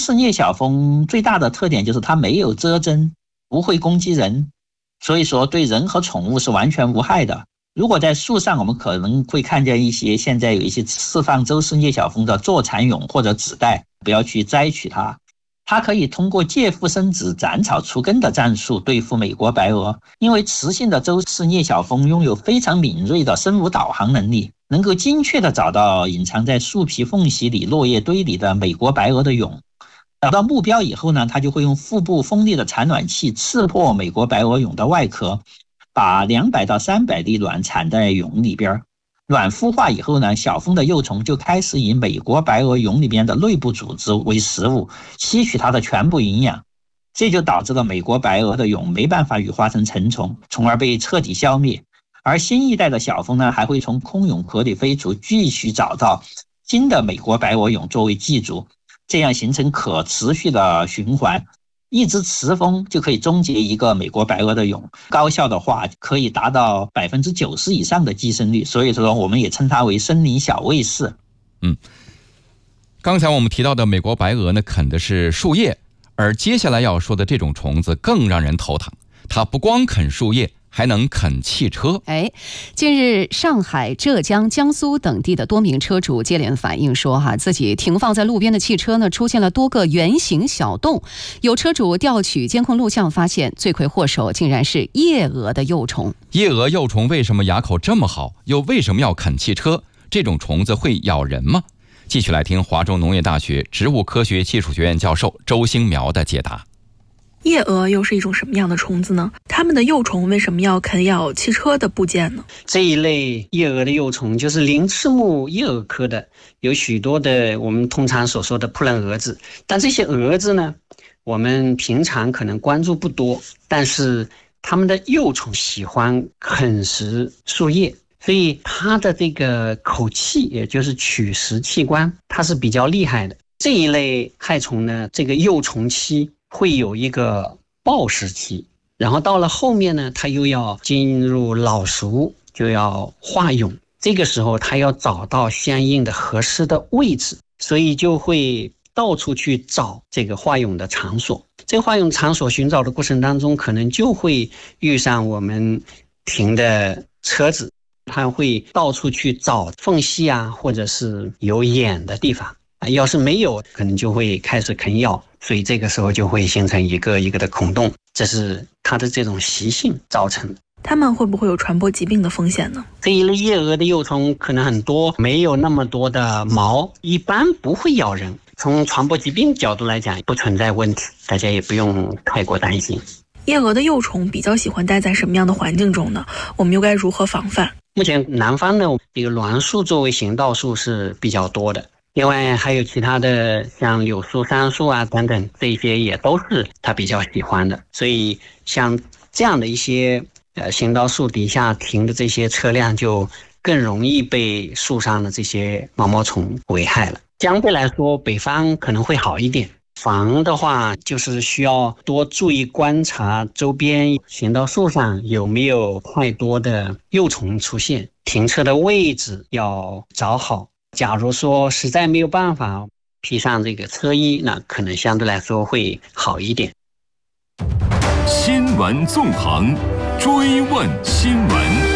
氏疟小蜂最大的特点就是它没有蛰针，不会攻击人，所以说对人和宠物是完全无害的。如果在树上，我们可能会看见现在有一些释放周氏疟小蜂的坐蚕蛹或者纸袋，不要去摘取它。它可以通过借腹生子、斩草除根的战术对付美国白蛾，因为雌性的周氏疟小蜂拥有非常敏锐的生物导航能力，能够精确地找到隐藏在树皮缝隙里、落叶堆里的美国白蛾的蛹。找到目标以后呢，它就会用腹部锋利的产卵器刺破美国白蛾蛹的外壳，把200到300粒卵产在蛹里边。卵孵化以后呢，小蜂的幼虫就开始以美国白蛾蛹里边的内部组织为食物，吸取它的全部营养，这就导致了美国白蛾的蛹没办法羽化成成虫，从而被彻底消灭。而新一代的小蜂呢，还会从空蛹壳里飞出，继续找到新的美国白蛾蛹作为寄主，这样形成可持续的循环。一只雌蜂就可以终结一个美国白蛾的蛹，高效的话可以达到90%以上的寄生率，所以说我们也称它为森林小卫士。 刚才我们提到的美国白蛾呢，啃的是树叶，而接下来要说的这种虫子更让人头疼，它不光啃树叶，还能啃汽车。 近日上海、浙江、江苏等地的多名车主接连反映说自己停放在路边的汽车呢出现了多个圆形小洞。有车主调取监控录像发现，罪魁祸首竟然是夜蛾的幼虫。 夜蛾幼虫为什么牙口这么好，又为什么要啃汽车？这种虫子会咬人吗？继续来听华中农业大学植物科学技术学院教授周兴苗的解答。 夜蛾又是一种什么样的虫子呢？它们的幼虫为什么要啃咬汽车的部件呢？ 这一类夜蛾的幼虫就是鳞翅目夜蛾科的，有许多的我们通常所说的扑棱蛾子。但这些蛾子呢，我们平常可能关注不多，但是它们的幼虫喜欢啃食树叶，所以它的这个口器，也就是取食器官，它是比较厉害的。这一类害虫呢，这个幼虫期会有一个抱食期，然后到了后面呢，它又要进入老熟，就要化蛹。这个时候它要找到相应的合适的位置，所以就会到处去找这个化蛹的场所。这个化蛹场所寻找的过程当中，可能就会遇上我们停的车子，它会到处去找缝隙啊，或者是有眼的地方。要是没有，可能就会开始啃咬，所以这个时候就会形成一个一个的孔洞，这是它的这种习性造成的。 它们会不会有传播疾病的风险呢？ 这一类夜蛾的幼虫可能很多，没有那么多的毛，一般不会咬人。从传播疾病角度来讲，不存在问题，大家也不用太过担心。 夜蛾的幼虫比较喜欢待在什么样的环境中呢？我们又该如何防范？ 目前南方呢，这个栾树作为行道树是比较多的。另外还有其他的像柳树、杉树啊等等，这些也都是它比较喜欢的。所以像这样的一些行道树底下停的这些车辆，就更容易被树上的这些毛毛虫危害了。相对来说，北方可能会好一点。防的话，就是需要多注意观察周边行道树上有没有太多的幼虫出现，停车的位置要找好。假如说实在没有办法披上这个车衣，那可能相对来说会好一点。 新闻纵横，追问新闻。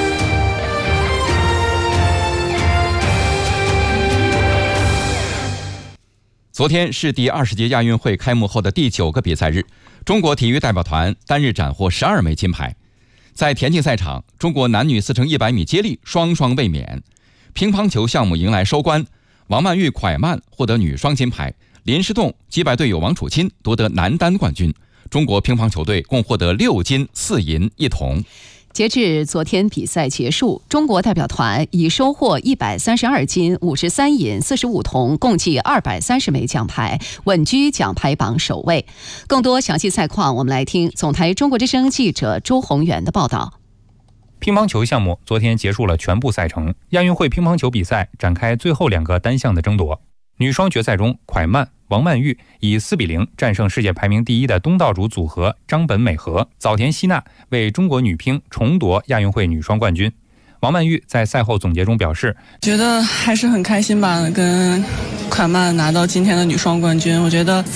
昨天是第20届亚运会开幕后的第9个比赛日，中国体育代表团单日斩获12枚金牌。在田径赛场，中国男女4乘100米接力双双卫冕。乒乓球项目迎来收官，王曼玉蒯曼获得女双金牌，林诗栋击败队友王楚钦夺得男单冠军。中国乒乓球队共获得6金4银1铜。 截至昨天比赛结束，中国代表团已收获132金、53银、45铜，共计230枚奖牌，稳居奖牌榜首位。更多详细赛况，我们来听总台中国之声记者周宏元的报道。 乒乓球项目昨天结束了全部赛程，亚运会乒乓球比赛展开最后2个单项的争夺。女双决赛中，蒯曼、王曼玉以4-0战胜世界排名第1的东道主组合张本美和、早田希娜，为中国女乒重夺亚运会女双冠军。王曼玉在赛后总结中表示， 觉得还是很开心吧，跟蒯曼拿到今天的女双冠军，我觉得